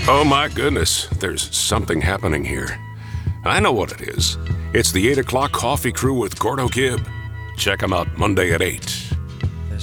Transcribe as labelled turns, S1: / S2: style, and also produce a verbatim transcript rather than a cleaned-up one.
S1: Oh my goodness, there's something happening here. I know what it is. It's the eight o'clock Coffee Crew with Gordo Gibb. Check him out Monday at eight.